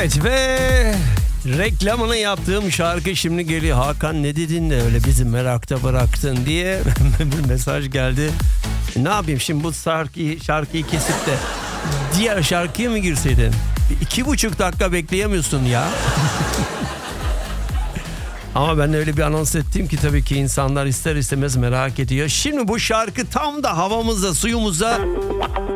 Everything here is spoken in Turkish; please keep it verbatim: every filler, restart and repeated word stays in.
Evet ve reklamını yaptığım şarkı şimdi geliyor. Hakan ne dedin de öyle bizi merakta bıraktın diye bir mesaj geldi. Ne yapayım şimdi bu şarkıyı, şarkıyı kesip de diğer şarkıya mı girseydin? İki buçuk dakika bekleyemiyorsun ya. Ama ben öyle bir anons ettim ki tabii ki insanlar ister istemez merak ediyor. Şimdi bu şarkı tam da havamıza, suyumuza